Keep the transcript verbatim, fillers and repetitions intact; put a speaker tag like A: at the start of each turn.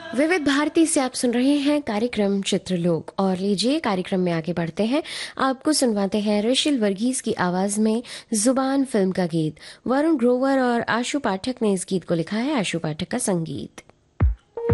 A: विविध भारती से आप सुन रहे हैं कार्यक्रम चित्रलोक। और लीजिए कार्यक्रम में आगे बढ़ते हैं। आपको सुनवाते हैं ऋषिल वर्गीस की आवाज में जुबान फिल्म का गीत। वरुण ग्रोवर और आशु पाठक ने इस गीत को लिखा है, आशु पाठक का संगीत।